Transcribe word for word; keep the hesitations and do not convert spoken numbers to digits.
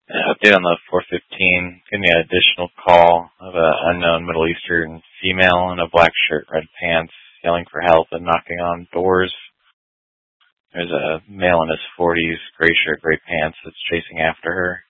Uh, update on the four fifteen. Give me an additional call of an unknown Middle Eastern female in a black shirt, red pants, yelling for help and knocking on doors. There's a male in his forties, gray shirt, gray pants, that's chasing after her.